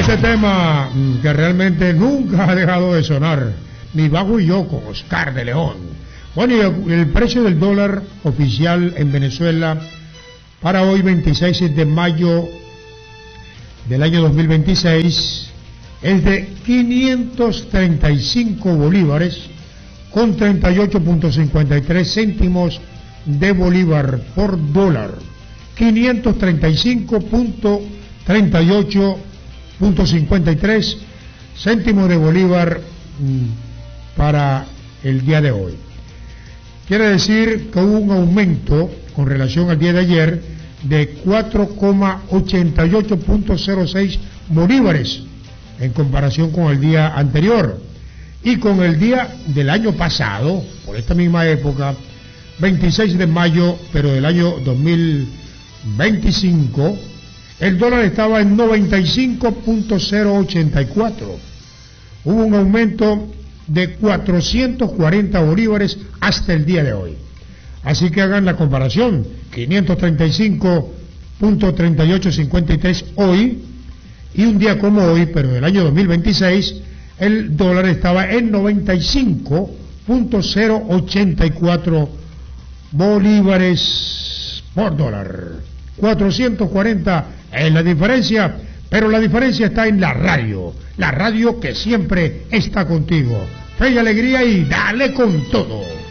Este tema que realmente nunca ha dejado de sonar, Mi Bajo y Yo con Oscar de León. Bueno, y el precio del dólar oficial en Venezuela para hoy 26 de mayo del año 2026 es de 535 bolívares con 38.53 céntimos de bolívar por dólar. 535.38.53 céntimos de bolívar para el día de hoy. Quiere decir que hubo un aumento con relación al día de ayer de 4,88.06 bolívares en comparación con el día anterior, y con el día del año pasado, por esta misma época, 26 de mayo, pero del año 2025, el dólar estaba en 95.084. Hubo un aumento de 440 bolívares hasta el día de hoy. Así que hagan la comparación, 535.3853 hoy, y un día como hoy, pero del año 2026, el dólar estaba en 95.084 bolívares por dólar. 440 es la diferencia, pero la diferencia está en la radio que siempre está contigo. Fe y alegría y dale con todo.